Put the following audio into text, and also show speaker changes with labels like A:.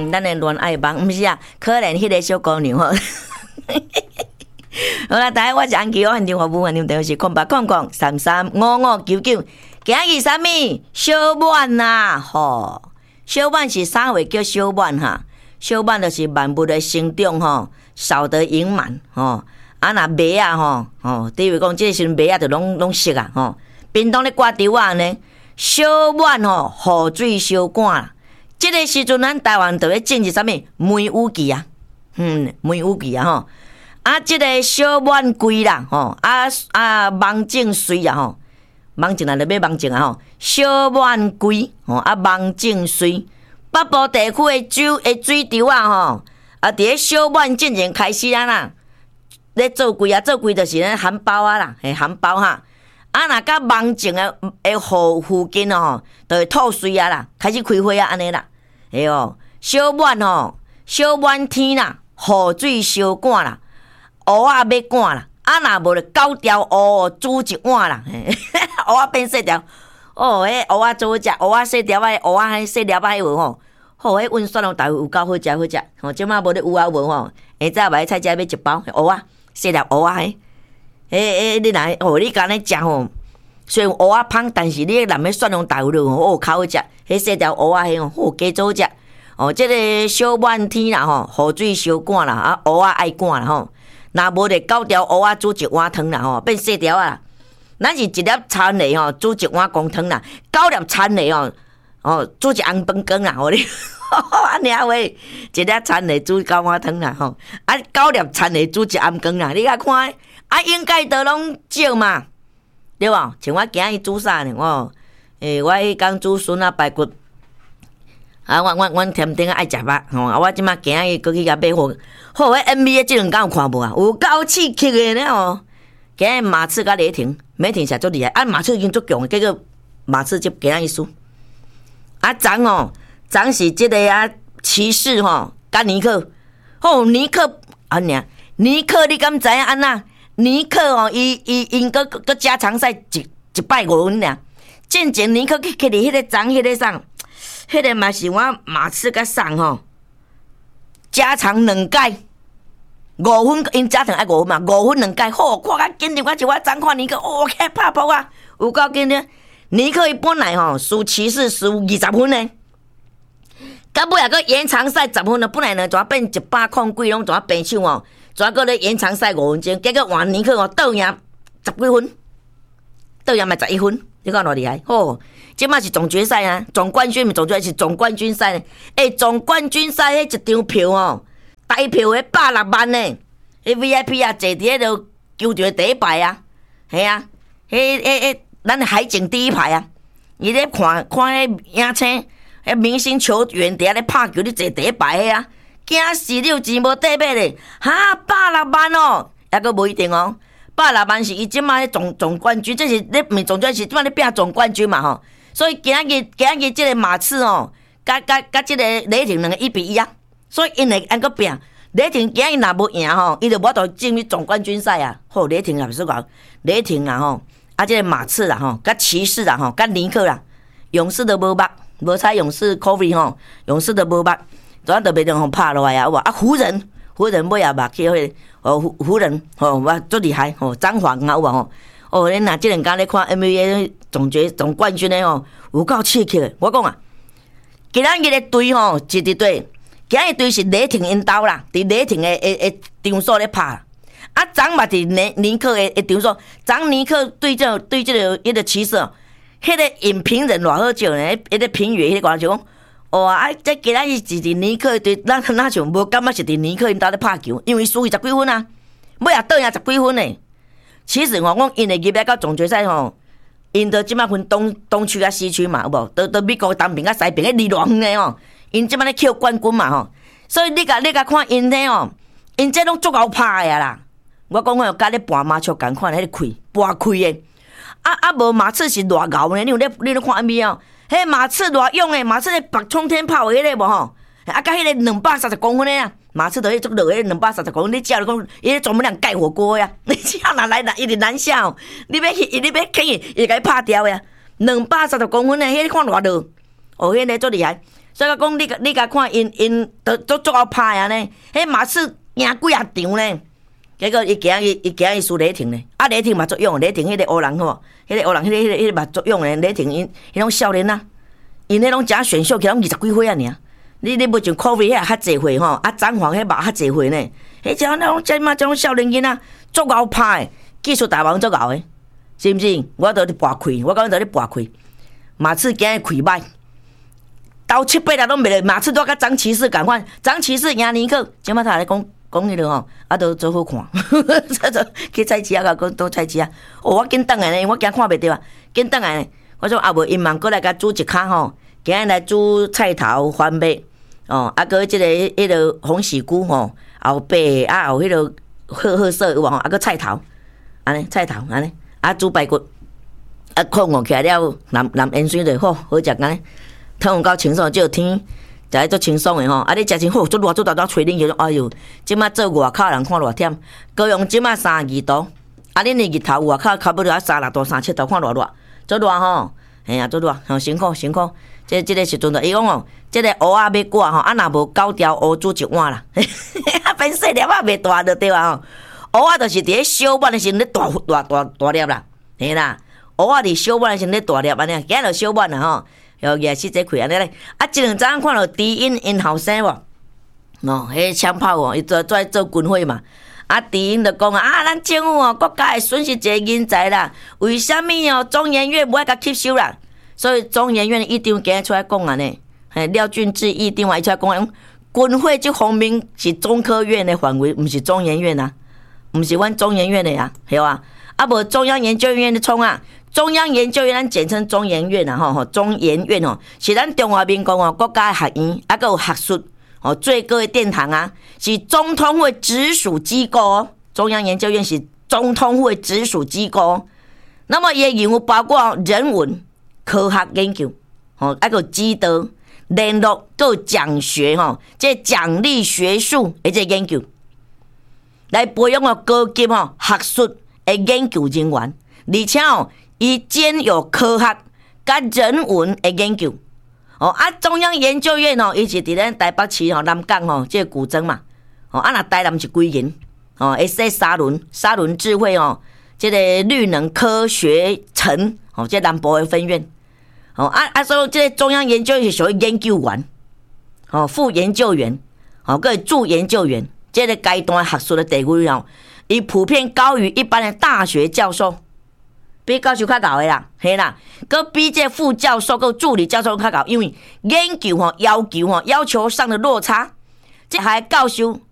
A: 咱的恋爱梦，毋是啊，可怜迄个小姑娘吼。好啦，大家我是安琪，我现场服务现场电话是0800335599。今日啥物？小满呐，吼，小满是啥话叫小满哈？小满就是万物的生长吼，少得盈满吼。啊，若麦啊吼，比如讲，即个时阵麦啊，就拢熟啊吼。冰冻咧挂稻啊呢，小满吼，雨水小干啦。即个时阵，咱台湾就咧种是啥物？梅雨季啊，梅雨季啊吼。啊，即个小满季啦吼，芒种水啊吼，芒种啊，就要芒种啊吼。小满季吼，芒种水。北部地区的水稻啊吼，伫咧小满渐渐开始啊啦。咧做柜就是咧含苞啊啦，含苞哈。若甲芒种的附近吼，就会吐水啊啦，开始开花啊安尼啦。小满小满天啦，雨水小干啦，蚵仔要干啦。若无就9条蚵煮一碗啦，蚵仔变细条。迄蚵仔做好食，蚵仔细条蚵仔细条迄有吼。迄温酸大有够好食。即摆无咧有啊无吼？下早买菜价要一包蚵仔。细粒蚵仔你若你敢咧食吼，虽然蚵仔芳，但是你淋咧蒜蓉豆腐较好食。迄细条蚵仔加做好食。即个小满天啦吼，雨水小干啦，蚵仔爱干啦吼。若无就9条蚵仔煮一碗汤啦吼，变细条啊。咱是一粒田螺吼，煮一碗公汤啦；9粒田螺煮一红饭羹啦。你安尼话，一粒田螺煮9碗汤啦吼，9粒田螺煮一暗羹啦。你甲看，应该都拢少嘛，对无？像我今日煮啥呢？我迄工煮笋啊排骨，我甜甜爱食肉吼，我即马今日过去甲买货，迄 NBA 即两天有看无啊？有够刺激的呢吼！今日马刺甲雷霆实足厉害，马刺已经足强的，结果马刺就今日输。昨是即个骑士甲尼克，尼克尼克你敢知影安那？尼克因个加长赛一败5分俩，进前尼克去伫迄个场迄个上，迄个嘛是我马刺甲上加长2届5分，因加长爱5分嘛，5分2届，看甲紧张，我一我昨看尼克，起拍扑啊，有够紧张。尼克伊本来输骑士输20分呢。到尾啊，个延长赛10分了，本来呢怎变100几拢怎平手怎个咧延长赛5分钟，结果换尼克倒赢10几分，倒赢嘛11分，你看偌厉害！即马是总决赛啊，总冠军总决赛是总冠军赛呢。总冠军赛迄一张票大票迄160万呢，迄 VIP 啊，坐伫迄个球场第一排啊，系啊，迄咱海景第一排啊，伊咧看迄影星。明星球员伫遐咧拍球，你坐第一排的啊，惊死你有钱无底买咧！160万抑个无一定160万是伊即马咧总冠军，这是咧毋是总冠军，是即马咧拼总冠军嘛吼。所以今日即个马刺甲即个雷霆2个1-1啊，所以因会安个拼。雷霆今日若无赢伊就无法度进入总冠军赛啊。雷霆也是讲雷霆啦即个马刺啦甲骑士啦甲尼克啦，勇士都无捌。无采勇士 Kobe 勇士都无捌，怎都袂当拍落来啊！湖人尾也捌去湖人哇足厉害张皇啊有无恁若即两天咧看 NBA 总冠军咧有够刺激的。我讲啊，今仔日的队一支队，今日队是雷霆因兜啦，伫雷霆的场所咧拍。昨嘛伫尼克的场所，昨尼克对这个迄个骑士。迄个影评人偌好笑呢？迄个评语迄个就讲，这今仔日是伫尼克队，咱像无感觉是伫尼克因兜咧拍球，因为输伊10几分啊，尾也倒赢10几分呢。其实我讲因会入来到总决赛因都即摆分东区啊西区嘛，有无？都美国东边甲西边，离偌远的因即摆咧捡冠军嘛所以你甲看因咧因这拢足够拍的啦。我讲甲咧盘麻将共款，迄个开盘开的。无马刺是偌牛呢？你有看 NBA 迄马刺偌勇诶，马刺咧白冲天炮迄个无甲迄个230公分诶啊，马刺都迄足落迄230公分，你只要讲伊咧专门人盖火锅呀，你只要若来一直难笑，你要起伊，伊甲伊拍掉呀，230公分诶，迄看偌落迄个足厉害。 所以讲你甲看因都足够歹啊呢，迄马刺赢几啊场呢？结果伊行伊输雷霆呢，啊雷霆嘛作用，雷霆迄个黑人吼，迄个黑人迄个嘛作用呢，雷霆因拢少年啊，因迄拢假选秀去拢20几岁啊尔。你无像 COVID 遐较济岁吼，啊詹皇迄嘛较济岁呢，迄种拢即马种少年囡仔足够歹，技术大王足够诶，是毋是？我都咧拔开，我讲都咧拔开，马刺今日开歹。到7、8啦，拢袂咧，马刺都甲张骑士共款，张骑士赢尼克，即马他来讲迄个吼，啊都做好看，去菜市啊，甲讲倒菜市啊，哦，我紧转来呢，我惊看袂着啊，紧转来呢，我说啊无因忙过来甲煮一卡吼，今日来煮菜头番麦，哦，啊搁即个迄个红喜菇吼，后白啊有迄个褐色有无吼，啊搁菜头，安尼菜头安尼，啊煮排骨，啊控我起来了，蓝盐水就好食安尼。汤到清爽，就天食迄足清爽的吼。啊，你食真好，足热足大吹冷气，哎哟！即马做外口人看偌忝，高雄即马32度，啊，恁的日头外口差不多啊36度、37度，看偌热，足热吼。嘿啊，足热，吼辛苦辛苦。即个时阵就伊讲哦，即个蚵仔要挂吼，啊若无9条蚵煮一碗啦，啊变细粒啊袂大就对啊吼。蚵仔就是伫咧小碗的时阵咧大粒啦，嘿啦。蚵仔伫小碗的时阵咧大粒安尼，今日小碗啦吼。要夜死这开安尼咧，啊！即两早看到低音因后生无？哦，迄枪炮哦，伊做军火嘛。啊，低音就讲啊，咱政府哦，国家会损失一个人才啦。为虾米哦？中研院无爱甲吸收啦？所以中研院议长今日出来讲啊呢，廖俊志议长也出来讲，军火这方面是中科院的范围，毋是中研院啊，毋是阮中研院的呀，对吧？啊，无中央研究院的创啊。中央研究院，咱简称中研院啊，吼，中研院哦，是咱中华民国哦国家的学院，啊，个有学术哦最高的殿堂啊，是总统会直属机构哦。中央研究院是总统会直属机构哦。那么也有包括人文、科学研究，哦，啊个基德、联络，个奖学吼，这奖励学术的这研究，来培养高级学术的研究人员，而且哦。伊兼有科学甲人文的研究，哦啊，中央研究院哦，伊是伫咱台北市吼南港吼，这个古镇嘛，哦啊，那台南是几人？哦，会说沙仑智慧哦，这个绿能科学城哦，这南部的分院，哦啊，所以这个中央研究院是属于研究员，哦，副研究员，哦，个助研究员，这个阶段学术的地位哦，伊普遍高于一般的大学教授。比教授较高的啦，嘿啦，佮比这副教授、佮助理教授较高，因为研究要求上的落差，这还教授